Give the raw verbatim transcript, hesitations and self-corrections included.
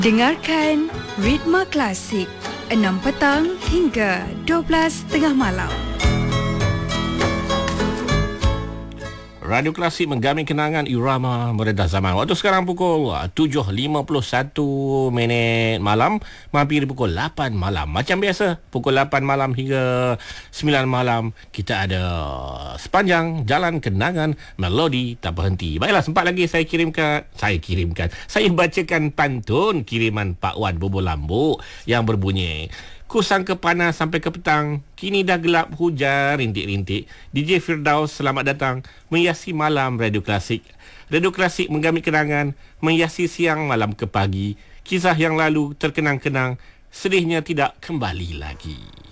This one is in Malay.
Dengarkan Ritma Klasik enam petang hingga dua belas tengah malam. Radio Klasik menggaming kenangan irama meredah zaman. Waktu sekarang pukul tujuh lima puluh satu minit malam, mampir pukul lapan malam. Macam biasa, pukul lapan malam hingga sembilan malam kita ada sepanjang jalan kenangan melodi tak berhenti. Baiklah, sempat lagi saya kirimkan, saya kirimkan, saya bacakan pantun kiriman Pak Wan Bubur Lambu yang berbunyi, ku sangka panas sampai ke petang, kini dah gelap hujan rintik-rintik. D J Firdaus, selamat datang menghiasi malam Radio Klasik. Radio Klasik menggamit kenangan, menghiasi siang malam ke pagi. Kisah yang lalu terkenang-kenang, sedihnya tidak kembali lagi.